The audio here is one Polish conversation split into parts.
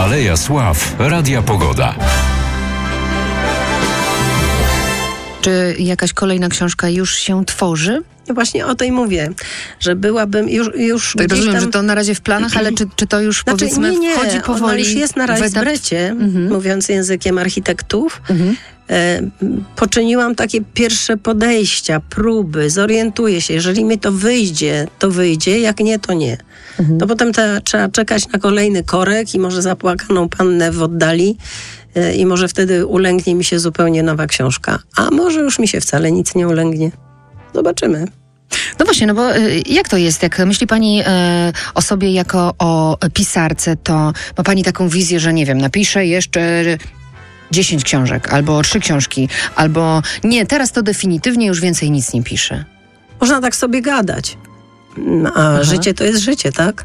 Aleja Sław Radia Pogoda. Czy jakaś kolejna książka już się tworzy? Ja właśnie o tej mówię, że byłabym już Tak gdzieś rozumiem, tam... że to na razie w planach, ale czy to już powiedzmy nie, wchodzi powoli? Ona już jest na rajsbrecie, mówiąc językiem architektów. Poczyniłam takie pierwsze podejścia, próby, zorientuję się. Jeżeli mi to wyjdzie, jak nie, to nie. To potem trzeba czekać na kolejny korek i może zapłakaną pannę w oddali i może wtedy ulęgnie mi się zupełnie nowa książka. A może już mi się wcale nic nie ulęgnie. Zobaczymy. No właśnie, no bo jak to jest? Jak myśli pani o sobie jako o pisarce, to ma pani taką wizję, że nie wiem, napiszę jeszcze 10 książek, albo 3 książki, albo nie, teraz to definitywnie już więcej nic nie piszę. Można tak sobie gadać. A życie to jest życie, tak?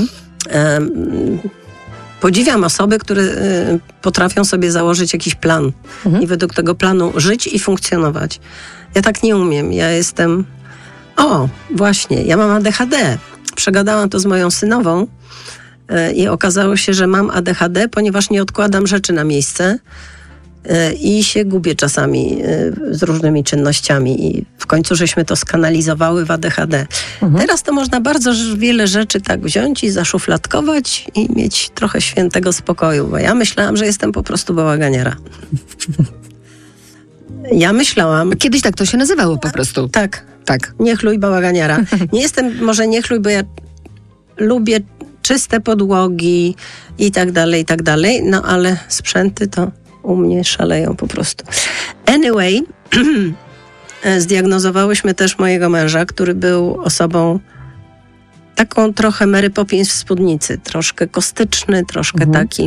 Podziwiam osoby, które potrafią sobie założyć jakiś plan i według tego planu żyć i funkcjonować. Ja tak nie umiem. Ja jestem... właśnie, ja mam ADHD. Przegadałam to z moją synową i okazało się, że mam ADHD, ponieważ nie odkładam rzeczy na miejsce i się gubię czasami z różnymi czynnościami i w końcu żeśmy to skanalizowały w ADHD. Teraz to można bardzo wiele rzeczy tak wziąć i zaszufladkować i mieć trochę świętego spokoju, bo ja myślałam, że jestem po prostu bałaganiara. Ja myślałam... Kiedyś tak to się nazywało po prostu. Tak. Tak. Niechluj bałaganiara. Nie jestem może niechluj, bo ja lubię czyste podłogi i tak dalej, no ale sprzęty to u mnie szaleją po prostu. Anyway, zdiagnozowałyśmy też mojego męża, który był osobą taką trochę Mary Poppins w spódnicy, troszkę kostyczny, troszkę taki.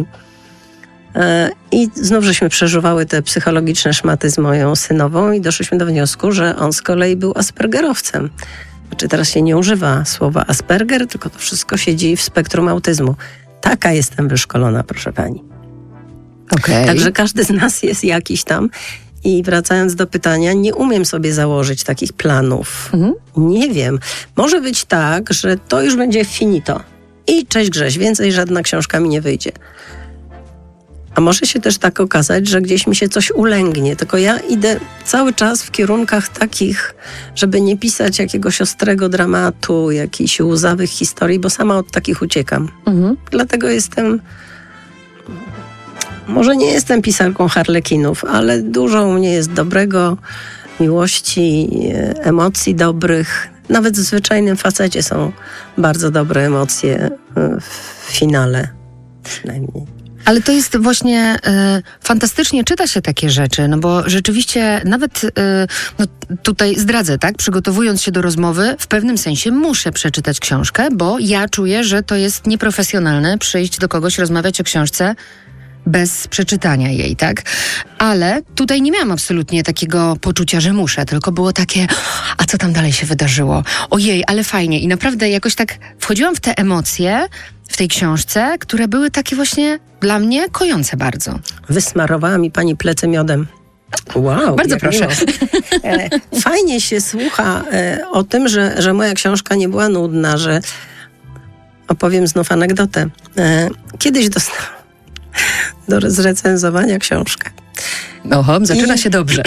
I znów żeśmy przeżuwały te psychologiczne szmaty z moją synową i doszliśmy do wniosku, że on z kolei był aspergerowcem. Znaczy teraz się nie używa słowa Asperger, tylko to wszystko siedzi w spektrum autyzmu. Taka jestem wyszkolona, proszę pani. Okay. Także każdy z nas jest jakiś tam. I wracając do pytania, nie umiem sobie założyć takich planów. Nie wiem. Może być tak, że to już będzie finito. I cześć Grześ, więcej żadna książka mi nie wyjdzie. A może się też tak okazać, że gdzieś mi się coś ulęgnie. Tylko ja idę cały czas w kierunkach takich, żeby nie pisać jakiegoś ostrego dramatu, jakichś łzawych historii, bo sama od takich uciekam. Dlatego jestem... Może nie jestem pisarką harlekinów, ale dużo u mnie jest dobrego, miłości, emocji dobrych. Nawet w zwyczajnym facecie są bardzo dobre emocje w finale przynajmniej. Ale to jest właśnie fantastycznie czyta się takie rzeczy, no bo rzeczywiście nawet no tutaj zdradzę, tak? Przygotowując się do rozmowy, w pewnym sensie muszę przeczytać książkę, bo ja czuję, że to jest nieprofesjonalne przyjść do kogoś, rozmawiać o książce bez przeczytania jej, tak? Ale tutaj nie miałam absolutnie takiego poczucia, że muszę, tylko było takie, a co tam dalej się wydarzyło? Ojej, ale fajnie. I naprawdę jakoś tak wchodziłam w te emocje w tej książce, które były takie właśnie dla mnie kojące bardzo. Wysmarowała mi pani plecy miodem. Wow, bardzo proszę. Fajnie się słucha o tym, że moja książka nie była nudna, że opowiem znów anegdotę. Kiedyś dostałam do zrecenzowania książkę. Oho, zaczyna się dobrze.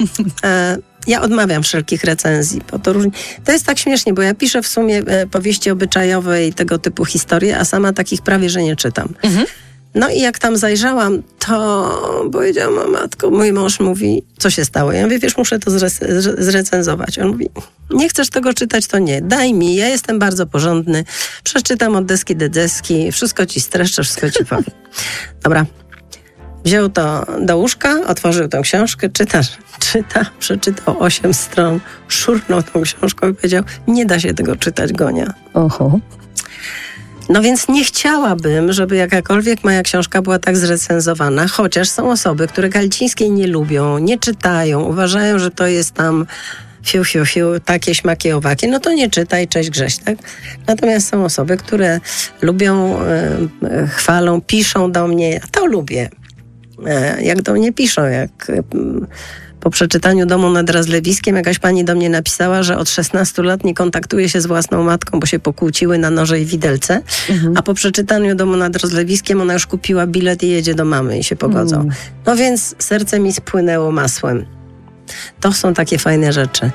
Ja odmawiam wszelkich recenzji, bo to jest tak śmiesznie, bo ja piszę w sumie powieści obyczajowe i tego typu historie, a sama takich prawie, że nie czytam. No i jak tam zajrzałam, to powiedziałam, matko, mój mąż mówi, co się stało? Ja mówię, wiesz, muszę to zrecenzować. On mówi, nie chcesz tego czytać, to nie. Daj mi, ja jestem bardzo porządny. Przeczytam od deski do deski, wszystko ci streszczę, wszystko ci powiem. Dobra. Wziął to do łóżka, otworzył tę książkę, przeczytał 8 stron, szurnął tą książką i powiedział, nie da się tego czytać, Gonia. Oho. No więc nie chciałabym, żeby jakakolwiek moja książka była tak zrecenzowana, chociaż są osoby, które Galicińskiej nie lubią, nie czytają, uważają, że to jest tam fiu, takie śmakie owakie, no to nie czytaj, cześć Grześ, tak? Natomiast są osoby, które lubią, chwalą, piszą do mnie, ja to lubię. Jak do mnie piszą, jak Po przeczytaniu Domu nad Rozlewiskiem jakaś pani do mnie napisała, że od 16 lat nie kontaktuje się z własną matką, bo się pokłóciły na noże i widelce. A po przeczytaniu Domu nad Rozlewiskiem ona już kupiła bilet i jedzie do mamy i się pogodzą. No więc serce mi spłynęło masłem. To są takie fajne rzeczy.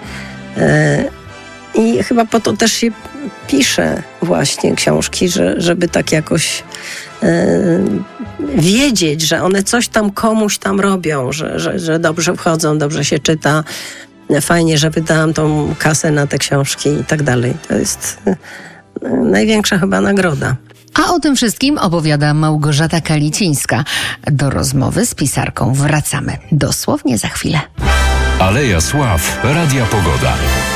I chyba po to też się pisze właśnie książki, żeby tak jakoś wiedzieć, że one coś tam komuś tam robią, że dobrze wchodzą, dobrze się czyta. Fajnie, że wydałam tą kasę na te książki i tak dalej. To jest największa chyba nagroda. A o tym wszystkim opowiada Małgorzata Kalicińska. Do rozmowy z pisarką wracamy dosłownie za chwilę. Aleja Sław, Radia Pogoda.